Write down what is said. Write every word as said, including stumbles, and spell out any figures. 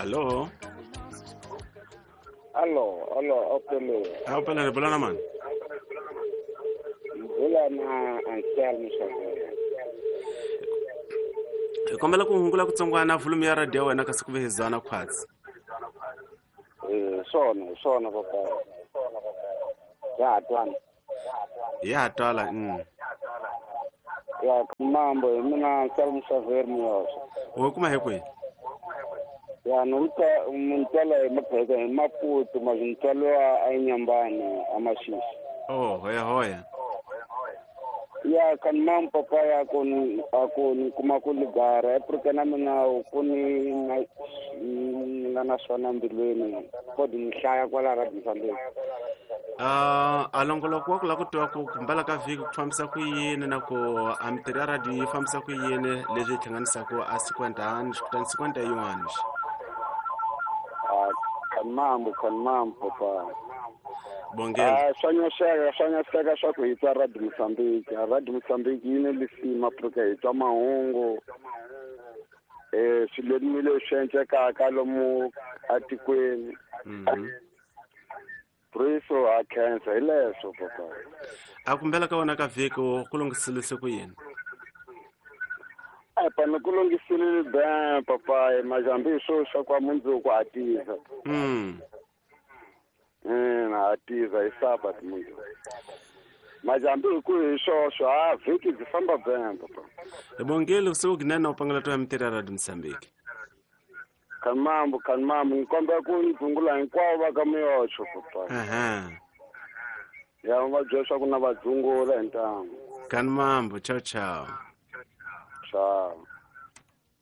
Hello. Allo, allo, opele. Ha o pela re bolana man. Bula na Anselmo Xavier. Hi kombela ku hungula ku tsongwana volume ya radio wena ka siku vehezana khwatsi. Eh, sona, sona papa. Ya twana. Ya twala mm. Ya mambo, mina Anselmo Xavier miyosha. O kuma he kwe. Ya nunta muntala mapega maputo majuntalo ainyambani amashishi. Oh, hoya hoya. Ya kan mam papa ya kun akun kuma kuligara porque na mina kuni na na sona mbilweni kodi nhlaya kwala ra Mozambique. Ah, alongolo kwa kula ku twa ku kumbala ka viki ku fambisa ku yini na ku amtiri ya radio yi fambisa ku yini leswi hlanganisa ku a sikwenta xikutani sikwenta yin'wana. Ah, kan mam kan mam papa. Bongela. Ah, swanya shaka swanya shaka swa ku hitwa Radio Mozambique. Radio Mozambique yini lisima porque hitwa mahungu. Eh, swilemile swenche ka ka lomu atikweni. Mhm. Priso a cancer ileswo papa. A kumbela ka wona ka viki ku lunghiselise ku yini. Ai pana ku lunghisile ben papa Mozambique swo swa kwa mundzuku atiza. Mm. Eh, na atiza isabat mundzuku. Mozambique ku swo swo a viki byi famba ben papa. Bongela usiku ginena upangela to ya mtiri ya radio Mozambique. Kan mambo kan mambo ngikomba ku ndzungula hinkwavo va ka miyocho papa. Aha. Ya va byeswa ku na vadzungula hi ntamu. Kan mambo, ciao ciao. Ciao.